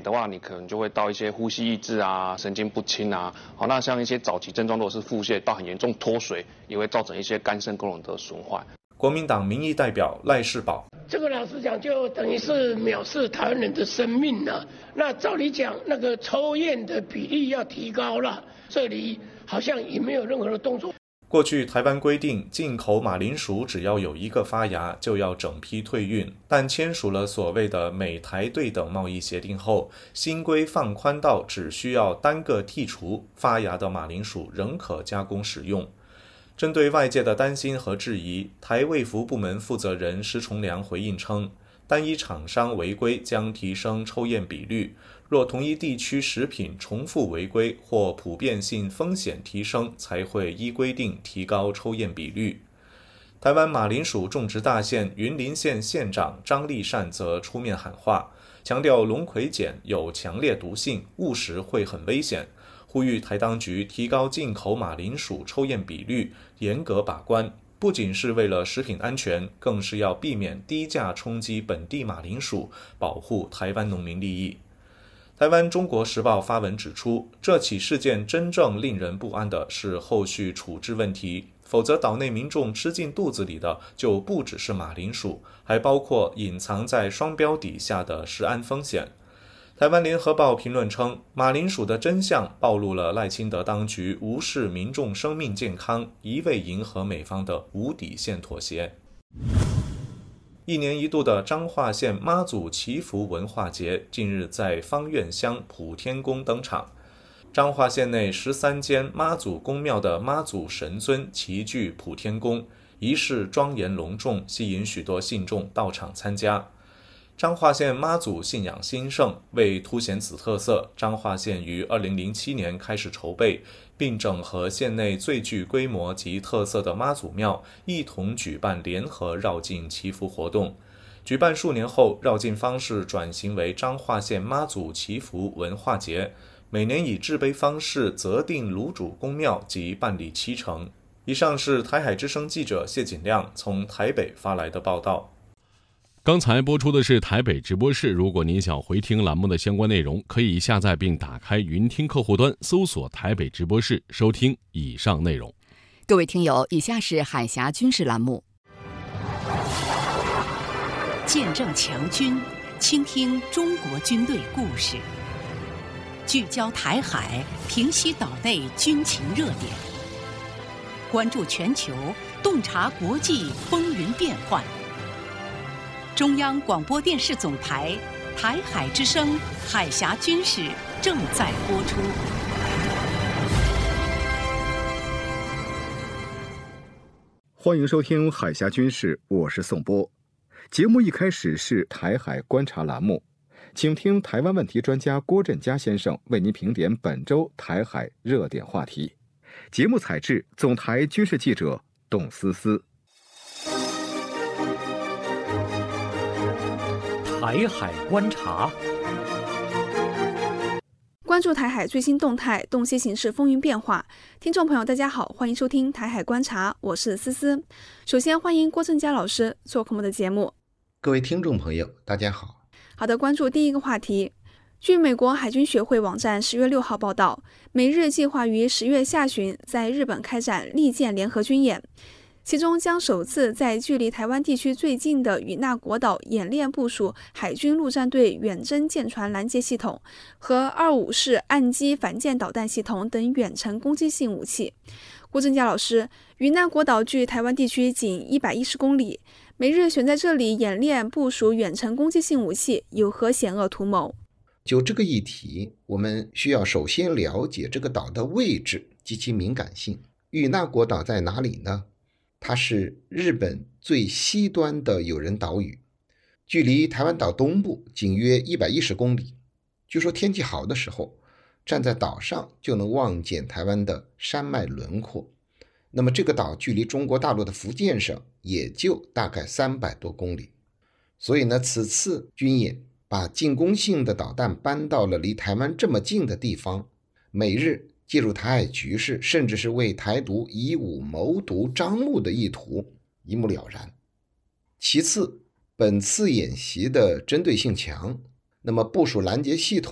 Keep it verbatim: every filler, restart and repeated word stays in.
的话，你可能就会到一些呼吸抑制啊、神经不清啊。好，那像一些早期症状，如果是腹泻到很严重脱水，也会造成一些肝肾功能的损坏。 国民党民意代表赖世宝， 这个老实讲，就等于是藐视台湾人的生命了。那照理讲，那个抽验的比例要提高了，这里好像也没有任何的动作。 过去台湾规定进口马铃薯只要有一个发芽就要整批退运，但签署了所谓的美台对等贸易协定后，新规放宽到只需要单个剔除，发芽的马铃薯仍可加工使用。针对外界的担心和质疑，台卫福部门负责人施崇良回应称，单一厂商违规将提升抽验比率，若同一地区食品重复违规或普遍性风险提升，才会依规定提高抽验比率。台湾马铃薯种植大县云林县县长张立善则出面喊话，强调龙葵碱有强烈毒性，误食会很危险，呼吁台当局提高进口马铃薯抽验比率，严格把关，不仅是为了食品安全，更是要避免低价冲击本地马铃薯，保护台湾农民利益。台湾中国时报发文指出，这起事件真正令人不安的是后续处置问题，否则岛内民众吃进肚子里的就不只是马铃薯，还包括隐藏在双标底下的食安风险。台湾联合报评论称，马铃薯的真相暴露了赖清德当局无视民众生命健康，一味迎合美方的无底线妥协。一年一度的彰化县妈祖祈福文化节近日在芳苑乡普天宫登场。彰化县内十三间妈祖宫庙的妈祖神尊齐聚普天宫，仪式庄严隆重，吸引许多信众到场参加。彰化县妈祖信仰兴盛，为凸显此特色，彰化县于二零零七年开始筹备，并整合县内最具规模及特色的妈祖庙，一同举办联合绕境祈福活动。举办数年后，绕境方式转型为彰化县妈祖祈福文化节，每年以制杯方式择定炉主公庙及办理七成。以上是台海之声记者谢锦亮从台北发来的报道。 刚才播出的是台北直播室，如果您想回听栏目的相关内容，可以下载并打开云听客户端，搜索台北直播室收听以上内容。 各位听友，以下是海峡军事栏目，见证强军，倾听中国军队故事，聚焦台海，平息岛内军情热点，关注全球，洞察国际风云变幻。中央广播电视总台台海之声海峡军事正在播出。 欢迎收听海峡军事，我是宋波。节目一开始是台海观察栏目，请听台湾问题专家郭振佳先生为您评点本周台海热点话题。节目采制总台军事记者董思思。 台海观察， 关注台海最新动态，洞悉形势风云变化。听众朋友大家好，欢迎收听台海观察，我是思思。首先欢迎郭振佳老师做客我们的节目。 各位听众朋友大家好。 好的，关注第一个话题。据美国海军学会网站十月六号报道，美日计划于十月下旬在日本开展利剑联合军演，其中将首次在距离台湾地区最近的与那国岛演练部署海军陆战队远征舰船拦截系统和二五式岸基反舰导弹系统等远程攻击性武器。郭振佳老师，与那国岛距台湾地区仅一百一十公里，美日选在这里演练部署远程攻击性武器，有何险恶图谋？ 就这个议题，我们需要首先了解这个岛的位置及其敏感性。与那国岛在哪里呢？它是日本最西端的有人岛屿，距离台湾岛东部仅约一百一十公里。据说天气好的时候，站在岛上就能望见台湾的山脉轮廓。那么这个岛距离中国大陆的福建省也就大概三百多公里。所以呢，此次军演把进攻性的导弹搬到了离台湾这么近的地方，美日介入台海局势，甚至是为台独以武谋独张目的意图一目了然。其次，本次演习的针对性强，那么部署拦截系统